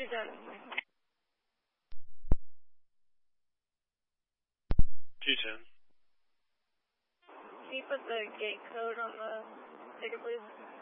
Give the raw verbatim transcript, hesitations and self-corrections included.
you're done. G ten. Can you put the gate code on the sticker, please?